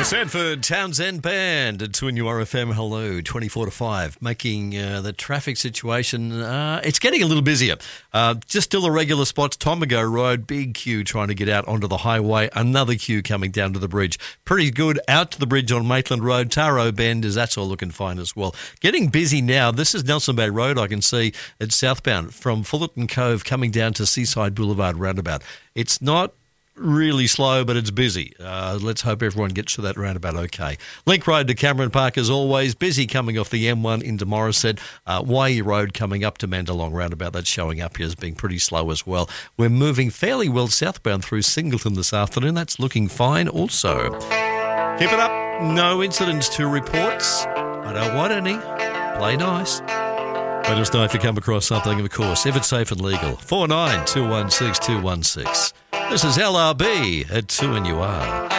Sanford Townsend Band at 2 RFM. Hello, 24 to 5, making the traffic situation, it's getting a little busier. Just still irregular spots. Tomago Road, big queue trying to get out onto the highway. Another queue coming down to the bridge. Pretty good out to the bridge on Maitland Road. Taro Bend, that's all looking fine as well. Getting busy now. This is Nelson Bay Road, I can see, at southbound from Fullerton Cove coming down to Seaside Boulevard roundabout. It's not really slow, but it's busy. Let's hope everyone gets to that roundabout okay. Link Road to Cameron Park, as always, busy coming off the M1 into Morisset. Waihi Road coming up to Mandalong roundabout, that's showing up here as being pretty slow as well. We're moving fairly well southbound through Singleton this afternoon. That's looking fine also. Keep it up. No incidents to reports. I don't want any. Play nice. Let us know if you come across something, of course, if it's safe and legal. 49 216 216. This is LRB at 2NUR.